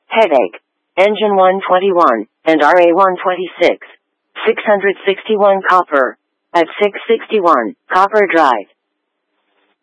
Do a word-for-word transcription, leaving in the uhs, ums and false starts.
Headache. Engine one twenty-one, and R A one twenty-six. six hundred sixty-one copper. At six sixty-one, copper drive.